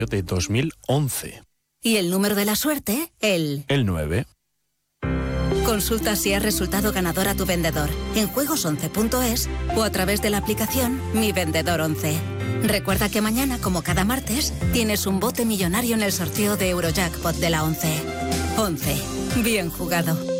de 2011. Y el número de la suerte, el 9. Consulta si has resultado ganador a tu vendedor en juegos11.es o a través de la aplicación Mi Vendedor 11. Recuerda que mañana, como cada martes, tienes un bote millonario en el sorteo de Eurojackpot de la 11. 11. Bien jugado.